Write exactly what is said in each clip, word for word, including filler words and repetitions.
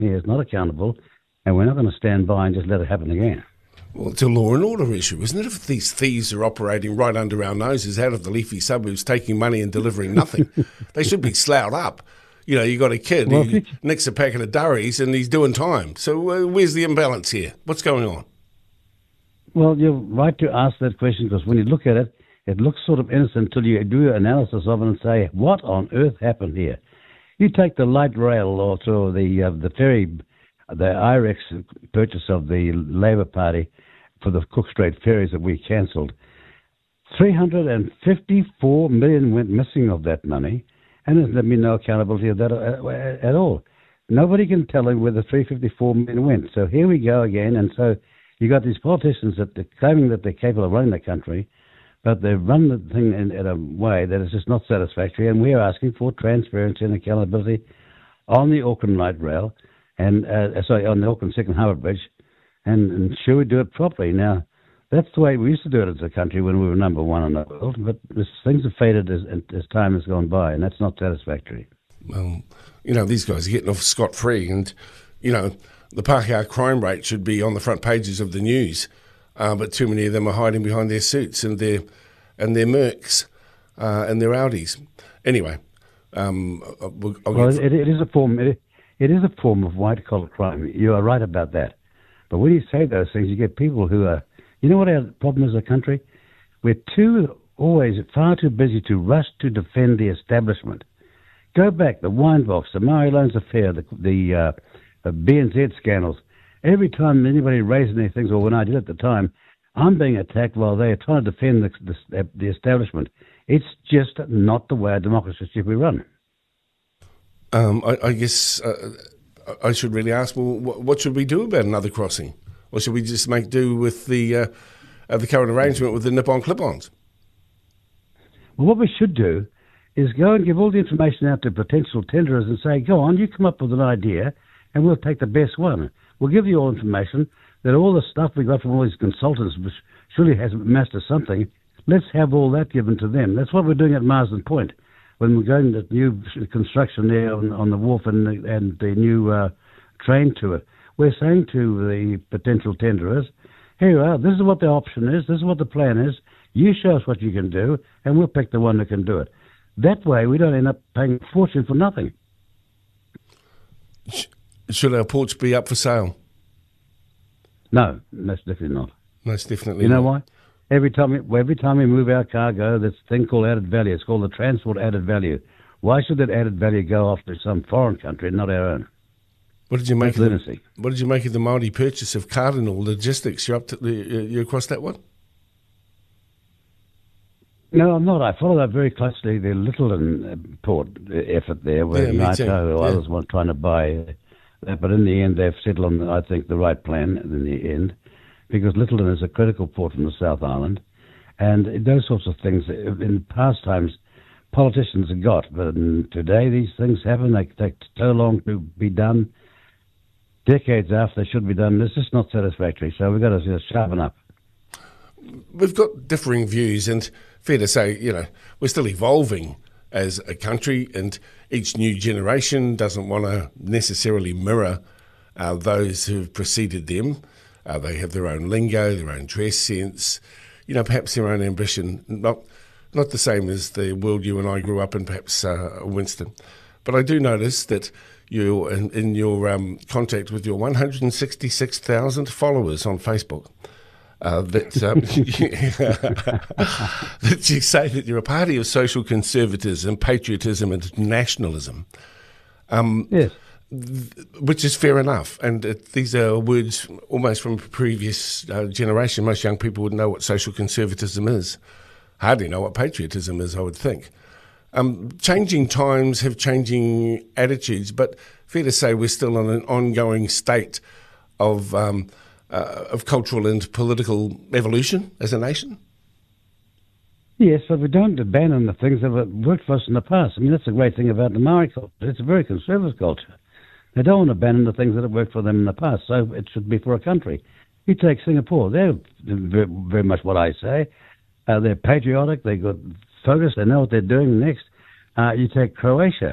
here is not accountable, and we're not going to stand by and just let it happen again. Well, it's a law and order issue, isn't it? If these thieves are operating right under our noses out of the leafy suburbs, taking money and delivering nothing, they should be sloughed up. You know, you got a kid Well, who if you- nicks a packet of durries and he's doing time. So uh, where's the imbalance here? What's going on? Well, you're right to ask that question, because when you look at it, it looks sort of innocent until you do an analysis of it and say, what on earth happened here? You take the light rail or to the uh, the ferry, the I R E X purchase of the Labour Party for the Cook Strait ferries that we cancelled. three hundred fifty-four million went missing of that money, and there's been no accountability of that uh, at all. Nobody can tell them where the three hundred fifty-four million went. So here we go again, and so you got these politicians that are claiming that they're capable of running the country, but they've run the thing in, in a way that is just not satisfactory, and we are asking for transparency and accountability on the Auckland Light Rail, and uh, sorry, on the Auckland Second Harbour Bridge, and, and sure we do it properly. Now, that's the way we used to do it as a country when we were number one in the world, but this, things have faded as, as time has gone by, and that's not satisfactory. Well, you know, these guys are getting off scot-free, and, you know, the Pākehā crime rate should be on the front pages of the news. Uh, but too many of them are hiding behind their suits and their and their Mercs uh, and their Audis. Anyway, um, I'll, I'll well, get... it, it is a form. It, it is a form of white collar crime. You are right about that. But when you say those things, you get people who are. You know what our problem is, as a country? We're too always far too busy to rush to defend the establishment. Go back, the wine box, the Maori Loans affair, the the, uh, the B N Z scandals. Every time anybody raises any things, or when I did at the time, I'm being attacked while they are trying to defend the, the, the establishment. It's just not the way a democracy should be run. Um, I, I guess uh, I should really ask, well, what, what should we do about another crossing? Or should we just make do with the uh, uh, the current arrangement with the Nippon clip-ons? Well, what we should do is go and give all the information out to potential tenderers and say, go on, you come up with an idea, and we'll take the best one. We'll give you all information that all the stuff we got from all these consultants which surely has amassed to something. Let's have all that given to them. That's what we're doing at Marsden Point when we're going to new construction there on, on the wharf and the, and the new uh, train to it. We're saying to the potential tenderers, here you are, this is what the option is, this is what the plan is, you show us what you can do, and we'll pick the one that can do it. That way we don't end up paying a fortune for nothing. Should our ports be up for sale? No, that's definitely not. Most definitely You know not. why? Every time, we, every time we move our cargo, there's a thing called added value. It's called the transport added value. Why should that added value go off to some foreign country and not our own? What did you make That's of the, lunacy. What did you make of the Māori purchase of Cardinal Logistics? You up to the, you across that one? No, I'm not. I follow that very closely. The Littleton uh, port effort there, where Yeah, me too. Naito or Yeah. others were trying to buy uh, that, but in the end, they've settled on, I think, the right plan in the end, because Littleton is a critical port from the South Island, and those sorts of things in past times politicians have got, but in today these things happen. They take so long to be done. Decades after they should be done. It's just not satisfactory. So we've got to just sharpen up. We've got differing views, and fair to say, you know, we're still evolving as a country, and each new generation doesn't want to necessarily mirror uh, those who've preceded them. Uh, they have their own lingo, their own dress sense, you know, perhaps their own ambition, not not the same as the world you and I grew up in, perhaps uh, Winston. But I do notice that you, in, in your um, contact with your one hundred sixty-six thousand followers on Facebook, Uh, that, um, that you say that you're a party of social conservatism, patriotism and nationalism. Um, Yes. th- which is fair enough. And it, these are words almost from a previous uh, generation. Most young people would know what social conservatism is. Hardly know what patriotism is, I would think. Um, changing times have changing attitudes, but fair to say we're still in an ongoing state of... Um, Uh, of cultural and political evolution as a nation? Yes, but we don't abandon the things that have worked for us in the past. I mean, that's the great thing about the Maori culture. It's a very conservative culture. They don't want to abandon the things that have worked for them in the past, so it should be for a country. You take Singapore, they're very, very much what I say. Uh, they're patriotic, they've got focus, they know what they're doing next. Uh, you take Croatia.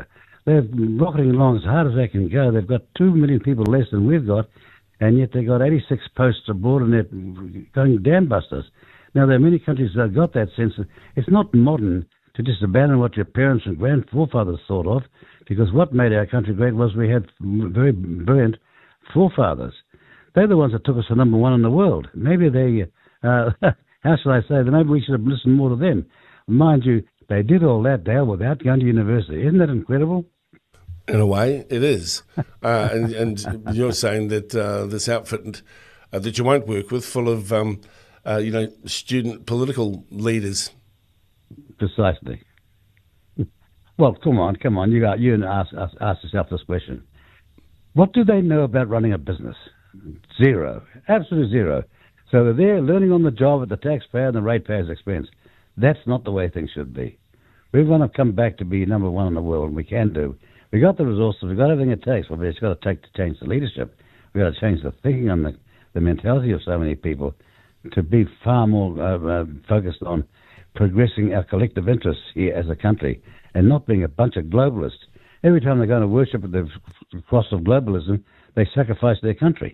They're rocketing along as hard as they can go. They've got two million people less than we've got, and yet they've got eighty-six posts abroad, and they're going dam busters. Now, there are many countries that have got that sense. That it's not modern to just abandon what your parents and grand forefathers thought of, because what made our country great was we had very brilliant forefathers. They're the ones that took us to number one in the world. Maybe they, uh, how shall I say, maybe we should have listened more to them. Mind you, they did all that, Dale, without going to university. Isn't that incredible? In a way, it is. Uh, and, and you're saying that uh, this outfit uh, that you won't work with, full of, um, uh, you know, student political leaders. Precisely. Well, come on, come on. You got you and ask, ask ask yourself this question: what do they know about running a business? Zero, absolute zero. So they're there learning on the job at the taxpayer and the ratepayer's expense. That's not the way things should be. We want to come back to be number one in the world, and we can do. We got the resources, we got everything it takes. But it's got to take to change the leadership. We got to change the thinking and the, the mentality of so many people to be far more uh, uh, focused on progressing our collective interests here as a country, and not being a bunch of globalists. Every time they're going to worship at the cross of globalism, they sacrifice their country.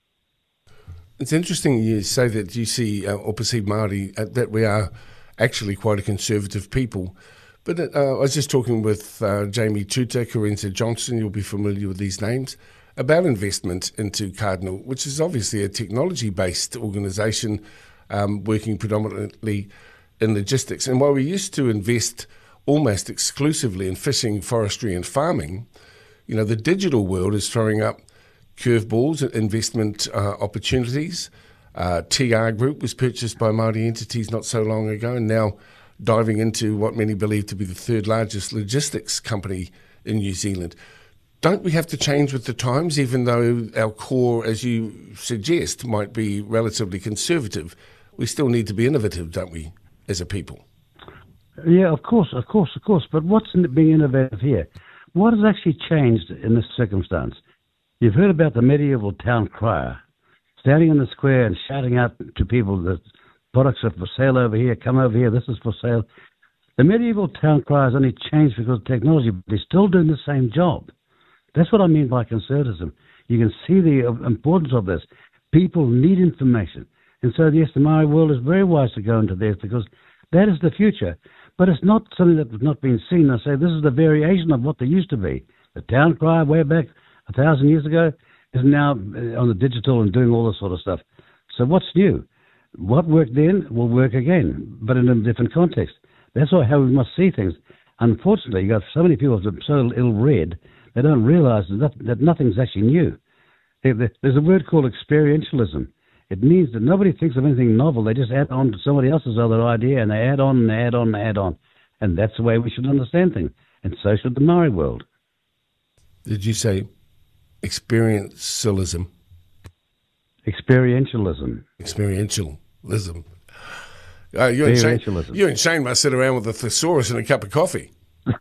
It's interesting you say that you see, uh, or perceive Māori, uh, that we are actually quite a conservative people. But uh, I was just talking with uh, Jamie Tuta, Karenza Johnson, you'll be familiar with these names, about investment into Cardinal, which is obviously a technology-based organisation um, working predominantly in logistics. And while we used to invest almost exclusively in fishing, forestry and farming, you know, the digital world is throwing up curveballs, investment uh, opportunities. Uh, T R Group was purchased by Māori entities not so long ago, and now diving into what many believe to be the third largest logistics company in New Zealand. Don't we have to change with the times, even though our core, as you suggest, might be relatively conservative? We still need to be innovative, don't we, as a people? Yeah, of course, of course, of course. But what's in being innovative here? What has actually changed in this circumstance? You've heard about the medieval town crier standing in the square and shouting out to people that products are for sale over here, come over here, this is for sale. The medieval town crier has only changed because of technology, but they're still doing the same job. That's what I mean by conservatism. You can see the importance of this. People need information. And so, yes, the Māori world is very wise to go into this because that is the future. But it's not something that has not been seen. I say this is the variation of what there used to be. The town crier way back a thousand years ago is now on the digital and doing all this sort of stuff. So what's new? What worked then will work again, but in a different context. That's how we must see things. Unfortunately, you got so many people that are so ill-read, they don't realize that, that nothing's actually new. There's a word called experientialism. It means that nobody thinks of anything novel. They just add on to somebody else's other idea, and they add on and they add on and they add on. And that's the way we should understand things. And so should the Māori world. Did you say experientialism? Experientialism. Experientialism. Uh, you, and Shane, you and Shane must sit around with a thesaurus and a cup of coffee.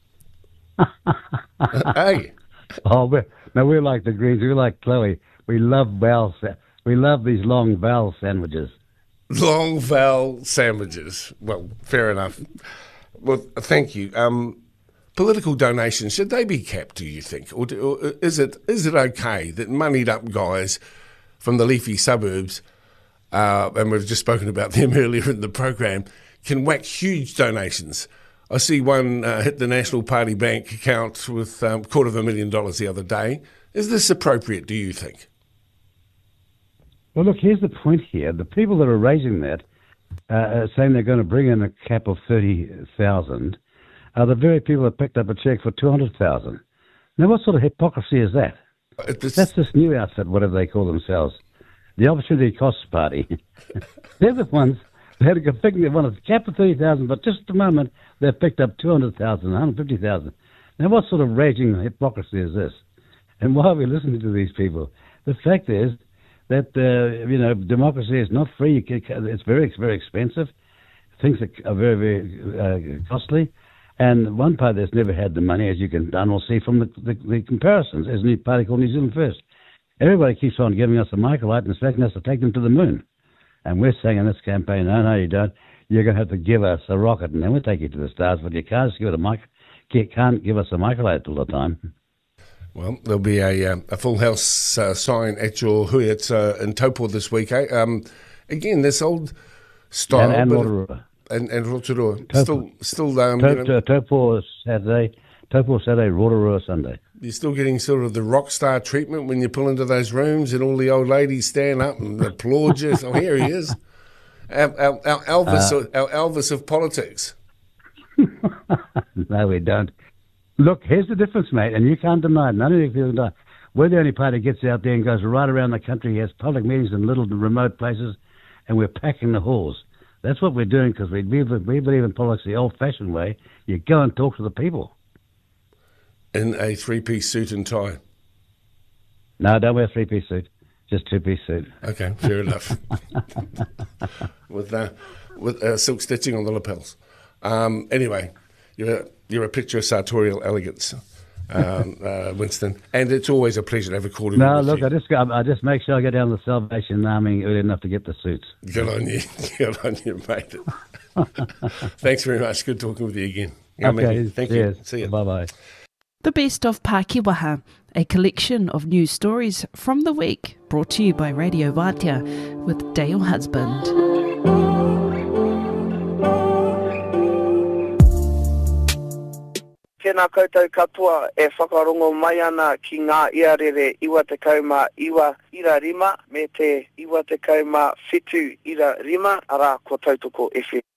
Hey. Oh, we're, no, we're like the Greens. We're like Chloe. We love vowel. We love these long vowel sandwiches. Long vowel sandwiches. Well, fair enough. Well, thank you. Um, political donations, should they be capped, do you think? Or, do, or is it is it okay that moneyed up guys from the leafy suburbs, uh, and we've just spoken about them earlier in the program, can whack huge donations? I see one uh, hit the National Party bank account with um, a quarter of a million dollars the other day. Is this appropriate, do you think? Well, look, here's the point here. The people that are raising that, uh, are saying they're going to bring in a cap of thirty thousand, are the very people that picked up a cheque for two hundred thousand. Now, what sort of hypocrisy is that? It's, That's this new outfit, whatever they call themselves, the Opportunity Costs Party. They're the ones that had a thing they wanted to cap for thirty thousand, but just at the moment they've picked up two hundred thousand, one hundred fifty thousand. Now, what sort of raging hypocrisy is this? And why are we listening to these people? The fact is that, uh, you know, democracy is not free. It's very, very expensive. Things are very, very uh, costly. And one party that's never had the money, as you can done will see from the, the, the comparisons, is a new party called New Zealand First. Everybody keeps on giving us a microlight and expecting us to take them to the moon. And we're saying in this campaign, no, no, you don't. You're going to have to give us a rocket, and then we'll take you to the stars. But you can't just give, it a mic- can't give us a microlate all the time. Well, there'll be a, uh, a full house uh, sign at your hui. It's uh, in Taupo this week. Eh? Um, again, this old style. And, and but- Rotorua. And, and Rotorua. Taupo. Still, still um, To- you know, to- Taupo Saturday, Taupo Saturday, Rotorua Sunday. you're still getting sort of the rock star treatment when you pull into those rooms and all the old ladies stand up and applaud you. Oh, here he is. Our, our, our, Elvis, Uh, our Elvis of politics. No, we don't. Look, here's the difference, mate, and you can't deny it. None of you can deny it. We're the only party that gets out there and goes right around the country. He has public meetings in little remote places, and we're packing the halls. That's what we're doing because we, we, we believe in politics the old-fashioned way. You go and talk to the people. In a three-piece suit and tie. No, don't wear a three-piece suit. Just two-piece suit. Okay, fair enough. with uh, with uh, silk stitching on the lapels. Um, anyway, you're a, you're a picture of sartorial elegance, um, uh, Winston, and it's always a pleasure to have a call to No, with look, you. I just go, I just make sure I go down to the Salvation Army early enough to get the suits. Good on you. Good on you, mate. Thanks very much. Good talking with you again. Yeah, Okay, mate. Thank cheers. you. See you. Bye-bye. The Best of Pākehā, a collection of news stories from the week, brought to you by Radio Vātia with Dale Husband. Tēnā koutou katoa e whakarongo mai ana ki ngā iarere iwa te kauma iwa ira rima me te iwa te kauma whitu ira rima ara ko tautoko F M.